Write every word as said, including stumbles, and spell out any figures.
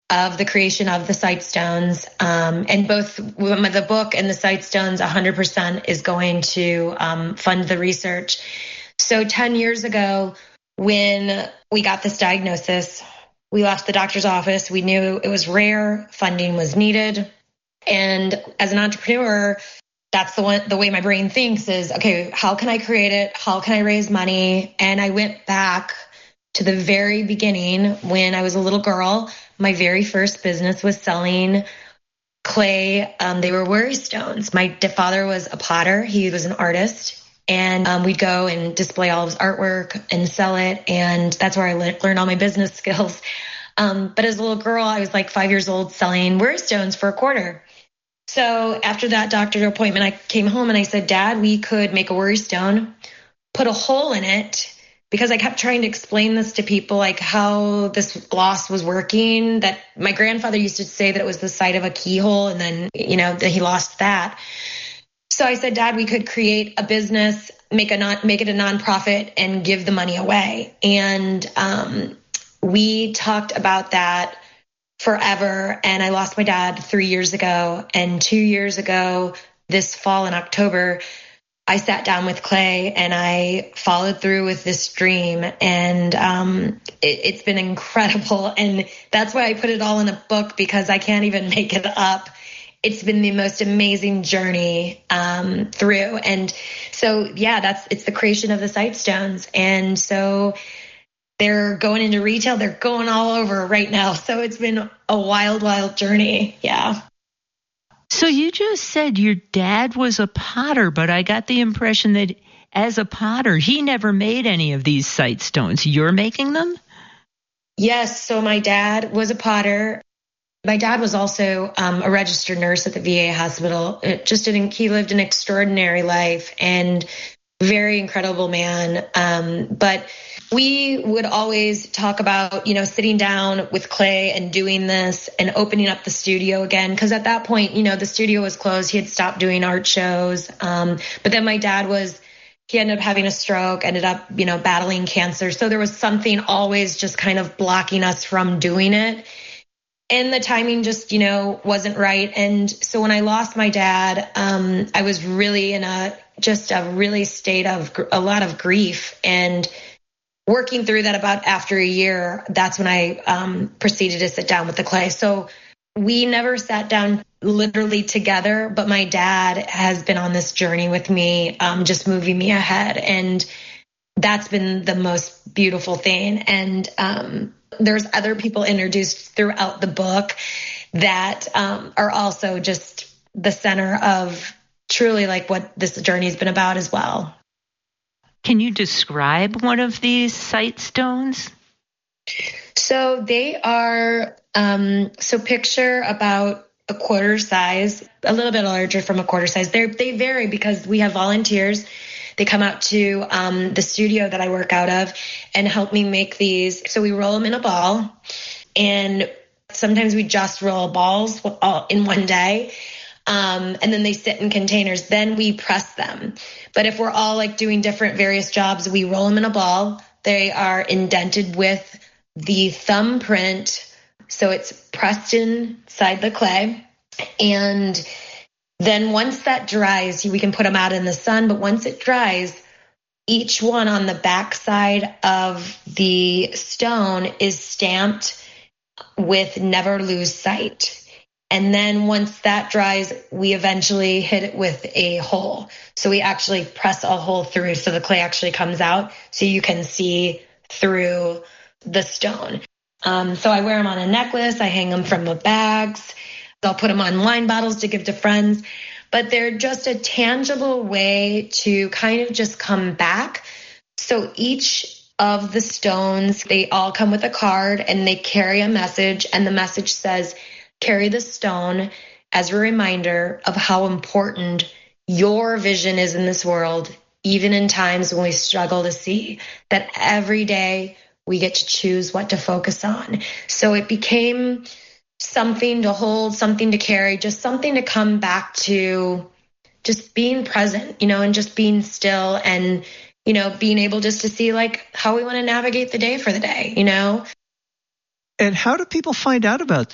of the creation of the Sightstones. Um, and both the book and the Sightstones, one hundred percent is going to um, fund the research. So ten years ago, when we got this diagnosis, we left the doctor's office. We knew it was rare, funding was needed. And as an entrepreneur, that's the one, the way my brain thinks is, okay, how can I create it? How can I raise money? And I went back to the very beginning when I was a little girl. My very first business was selling clay. Um, they were worry stones. My father was a potter. He was an artist. And um, we'd go and display all of his artwork and sell it. And that's where I le- learned all my business skills. Um, but as a little girl, I was like five years old selling worry stones for a quarter. So after that doctor appointment, I came home and I said, Dad, we could make a worry stone, put a hole in it, because I kept trying to explain this to people, like how this gloss was working, that my grandfather used to say that it was the side of a keyhole, and then, you know, that he lost that. So I said, Dad, we could create a business, make a non, make it a nonprofit, and give the money away. And um, we talked about that forever. And I lost my dad three years ago. And two years ago, this fall in October, I sat down with Clay and I followed through with this dream. And um, it, it's been incredible. And that's why I put it all in a book, because I can't even make it up. It's been the most amazing journey um, through. And so, yeah, that's it's the creation of the Sightstones. And so they're going into retail. They're going all over right now. So it's been a wild, wild journey. Yeah. So you just said your dad was a potter, but I got the impression that as a potter, he never made any of these Sightstones. You're making them? Yes. So my dad was a potter. My dad was also um, a registered nurse at the V A hospital. It just didn't, he lived an extraordinary life and very incredible man. Um, but we would always talk about, you know, sitting down with Clay and doing this and opening up the studio again. Because at that point, you know, the studio was closed. He had stopped doing art shows. Um, but then my dad was, he ended up having a stroke, ended up, you know, battling cancer. So there was something always just kind of blocking us from doing it. And the timing just, you know, wasn't right. And so when I lost my dad, um, I was really in a, just a really state of gr- a lot of grief, and working through that about after a year, that's when I um, proceeded to sit down with the Clay. So we never sat down literally together, but my dad has been on this journey with me, um, just moving me ahead. And that's been the most beautiful thing. And um, there's other people introduced throughout the book that um, are also just the center of truly like what this journey has been about as well. Can you describe one of these Sightstones? So they are, um, so picture about a quarter size, a little bit larger from a quarter size. They they vary because we have volunteers. They come out to um, the studio that I work out of and help me make these. So we roll them in a ball, and sometimes we just roll balls all in one day. Um, and then they sit in containers. Then we press them. But if we're all like doing different various jobs, we roll them in a ball. They are indented with the thumbprint. So it's pressed inside the clay. And then once that dries, we can put them out in the sun. But once it dries, each one on the back side of the stone is stamped with never lose sight. And then once that dries, we eventually hit it with a hole. So we actually press a hole through so the clay actually comes out so you can see through the stone. Um, so I wear them on a necklace. I hang them from the bags. I'll put them on wine bottles to give to friends. But they're just a tangible way to kind of just come back. So each of the stones, they all come with a card and they carry a message. And the message says, carry the stone as a reminder of how important your vision is in this world, even in times when we struggle to see, that every day we get to choose what to focus on. So it became something to hold, something to carry, just something to come back to, just being present, you know, and just being still and, you know, being able just to see like how we want to navigate the day for the day, you know. And how do people find out about